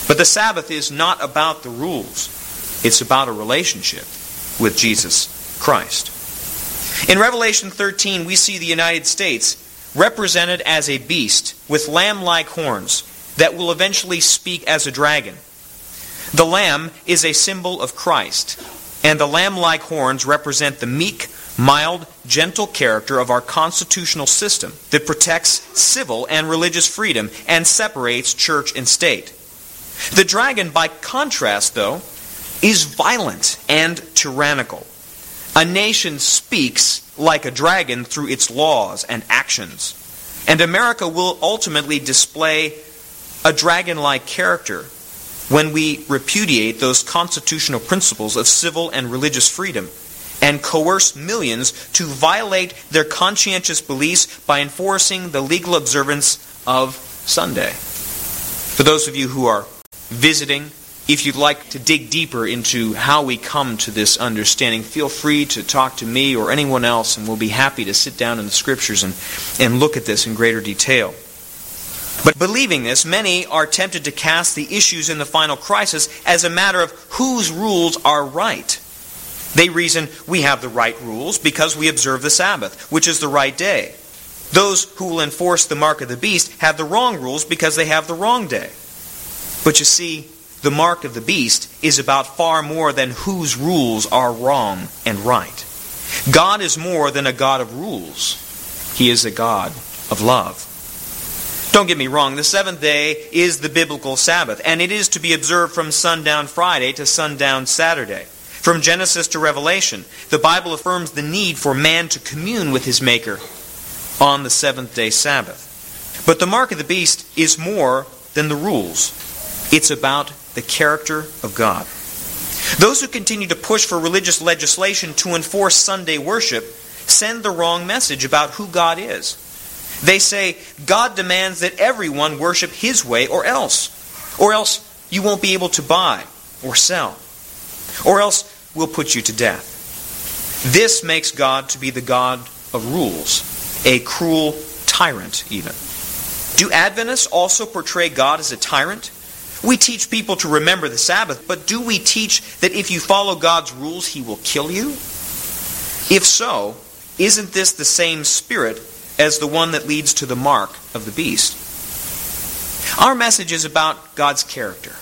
But the Sabbath is not about the rules. It's about a relationship with Jesus Christ. In Revelation 13, we see the United States represented as a beast with lamb-like horns that will eventually speak as a dragon. The lamb is a symbol of Christ, and the lamb-like horns represent the meek, mild, gentle character of our constitutional system that protects civil and religious freedom and separates church and state. The dragon, by contrast, though, is violent and tyrannical. A nation speaks like a dragon through its laws and actions. And America will ultimately display a dragon-like character when we repudiate those constitutional principles of civil and religious freedom and coerce millions to violate their conscientious beliefs by enforcing the legal observance of Sunday. For those of you who are visiting, if you'd like to dig deeper into how we come to this understanding, feel free to talk to me or anyone else, and we'll be happy to sit down in the Scriptures and look at this in greater detail. But believing this, many are tempted to cast the issues in the final crisis as a matter of whose rules are right. They reason, we have the right rules because we observe the Sabbath, which is the right day. Those who will enforce the mark of the beast have the wrong rules because they have the wrong day. But you see, the mark of the beast is about far more than whose rules are wrong and right. God is more than a God of rules. He is a God of love. Don't get me wrong, the seventh day is the biblical Sabbath, and it is to be observed from sundown Friday to sundown Saturday. From Genesis to Revelation, the Bible affirms the need for man to commune with his Maker on the seventh day Sabbath. But the mark of the beast is more than the rules. It's about the character of God. Those who continue to push for religious legislation to enforce Sunday worship send the wrong message about who God is. They say, God demands that everyone worship His way or else you won't be able to buy or sell, or else we'll put you to death. This makes God to be the God of rules, a cruel tyrant even. Do Adventists also portray God as a tyrant? We teach people to remember the Sabbath, but do we teach that if you follow God's rules, He will kill you? If so, isn't this the same spirit as the one that leads to the mark of the beast? Our message is about God's character,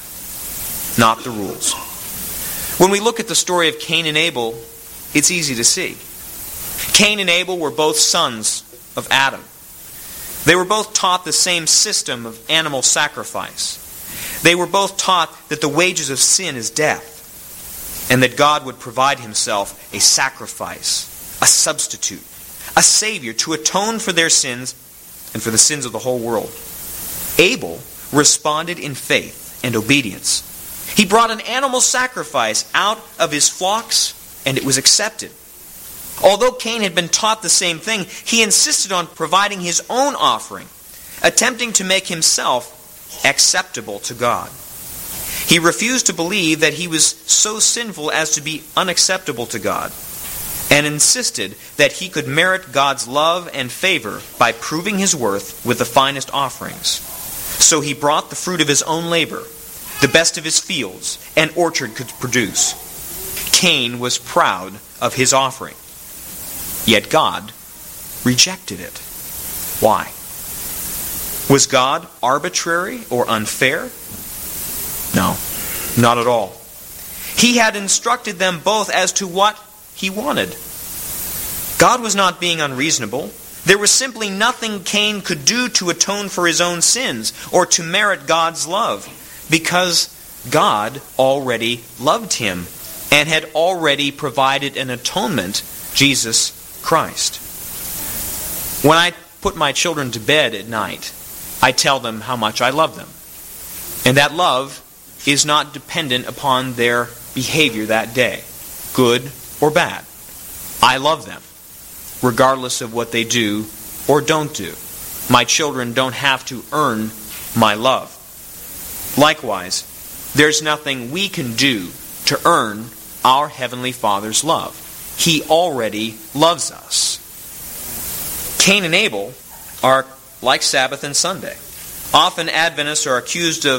not the rules. When we look at the story of Cain and Abel, it's easy to see. Cain and Abel were both sons of Adam. They were both taught the same system of animal sacrifice. They were both taught that the wages of sin is death, and that God would provide Himself a sacrifice, a substitute, a Savior to atone for their sins and for the sins of the whole world. Abel responded in faith and obedience. He brought an animal sacrifice out of his flocks, and it was accepted. Although Cain had been taught the same thing, he insisted on providing his own offering, attempting to make himself acceptable to God. He refused to believe that he was so sinful as to be unacceptable to God, and insisted that he could merit God's love and favor by proving his worth with the finest offerings. So he brought the fruit of his own labor, the best of his fields and orchard could produce. Cain was proud of his offering, yet God rejected it. Why? Was God arbitrary or unfair? No, not at all. He had instructed them both as to what He wanted. God was not being unreasonable. There was simply nothing Cain could do to atone for his own sins or to merit God's love, because God already loved him and had already provided an atonement, Jesus Christ. When I put my children to bed at night, I tell them how much I love them. And that love is not dependent upon their behavior that day, good or bad. I love them, regardless of what they do or don't do. My children don't have to earn my love. Likewise, there's nothing we can do to earn our Heavenly Father's love. He already loves us. Cain and Abel are like Sabbath and Sunday. Often Adventists are accused of